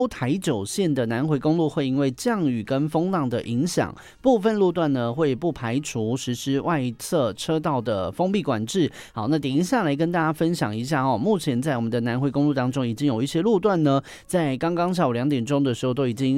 台九线的南回公路会因为降雨跟风浪的影响，部分路段呢会不排除实施外侧车道的封闭管制。好，那等一下来跟大家分享一下哦。目前在我们的南回公路当中，已经有一些路段呢，在刚刚下午2点钟的时候都已经